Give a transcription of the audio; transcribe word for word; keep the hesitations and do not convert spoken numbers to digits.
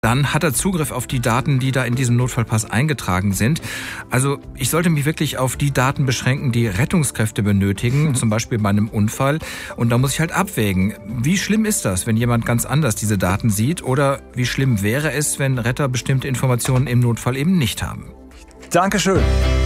dann hat er Zugriff auf die Daten, die da in diesem Notfallpass eingetragen sind. Also ich sollte mich wirklich auf die Daten beschränken, die Rettungskräfte benötigen, mhm. zum Beispiel bei einem Unfall. Und da muss ich halt abwägen, wie schlimm ist das, wenn jemand ganz anders diese Daten sieht? Oder wie schlimm wäre es, wenn Retter bestimmte Informationen im Notfall eben nicht haben? Dankeschön.